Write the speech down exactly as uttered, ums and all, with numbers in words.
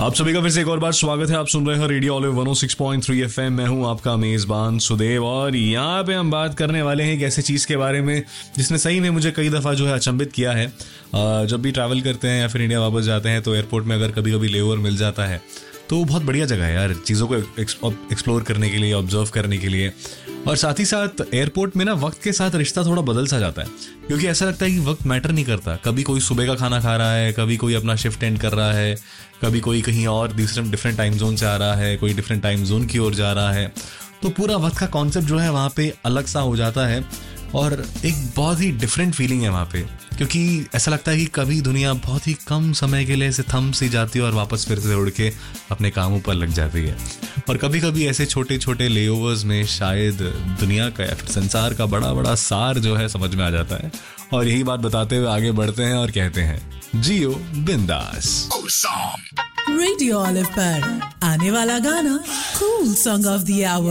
आप सभी का फिर से एक और बार स्वागत है। आप सुन रहे हैं रेडियो ऑलिव वन ओ six point three F M. मैं हूं आपका मेजबान सुदेव और यहाँ पे हम बात करने वाले हैं एक ऐसे चीज़ के बारे में जिसने सही में मुझे कई दफ़ा जो है अचंभित किया है। जब भी ट्रैवल करते हैं या फिर इंडिया वापस जाते हैं तो एयरपोर्ट में अगर कभी कभी लेओवर मिल जाता है तो वो बहुत बढ़िया जगह है यार, चीज़ों को एक्सप्लोर करने के लिए, ऑब्जर्व करने के लिए। और साथ ही साथ एयरपोर्ट में ना वक्त के साथ रिश्ता थोड़ा बदल सा जाता है, क्योंकि ऐसा लगता है कि वक्त मैटर नहीं करता। कभी कोई सुबह का खाना खा रहा है, कभी कोई अपना शिफ्ट एंड कर रहा है, कभी कोई कहीं और दूसरे डिफरेंट टाइम जोन से आ रहा है, कोई डिफरेंट टाइम जोन की ओर जा रहा है। तो पूरा वक्त का कॉन्सेप्ट जो है वहाँ पे अलग सा हो जाता है और एक बहुत ही डिफरेंट फीलिंग है वहाँ पे, क्योंकि ऐसा लगता है कि कभी दुनिया बहुत ही कम समय के लिए ऐसे थम सी जाती है और वापस फिर से उड़ के अपने कामों पर लग जाती है। और कभी कभी ऐसे छोटे छोटे लेओवर्स में शायद दुनिया का या फिर संसार का बड़ा बड़ा सार जो है समझ में आ जाता है। और यही बात बताते हुए आगे बढ़ते हैं और कहते हैं, जियो बिंदास। रेडियो ऑलिव पर आने वाला गाना cool song of the our.